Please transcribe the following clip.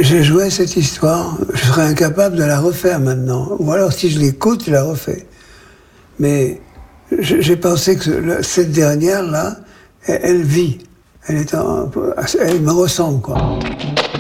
j'ai joué cette histoire, je serais incapable de la refaire maintenant. Ou alors si je l'écoute, je la refais. Mais j'ai pensé que cette dernière-là, elle vit. Elle me ressemble, quoi.